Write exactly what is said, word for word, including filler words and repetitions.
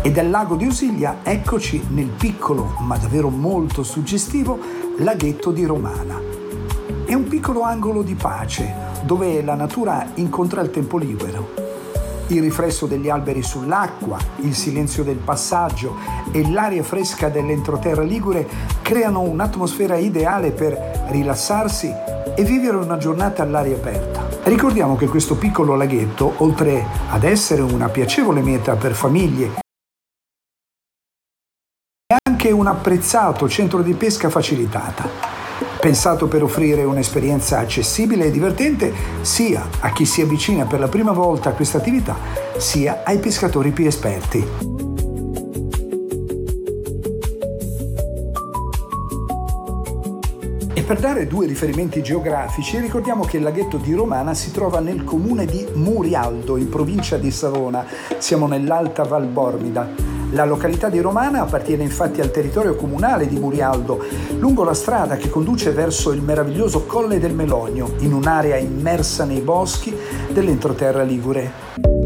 E dal lago di Ausilia eccoci nel piccolo, ma davvero molto suggestivo, laghetto di Romana. È un piccolo angolo di pace, dove la natura incontra il tempo libero. Il riflesso degli alberi sull'acqua, il silenzio del passaggio e l'aria fresca dell'entroterra ligure creano un'atmosfera ideale per rilassarsi e vivere una giornata all'aria aperta. Ricordiamo che questo piccolo laghetto, oltre ad essere una piacevole meta per famiglie, è anche un apprezzato centro di pesca facilitata, pensato per offrire un'esperienza accessibile e divertente sia a chi si avvicina per la prima volta a questa attività, sia ai pescatori più esperti. E per dare due riferimenti geografici, ricordiamo che il laghetto di Romana si trova nel comune di Murialdo, in provincia di Savona. Siamo nell'Alta Val Bormida. La località di Romana appartiene infatti al territorio comunale di Murialdo, lungo la strada che conduce verso il meraviglioso Colle del Melogno, in un'area immersa nei boschi dell'entroterra ligure.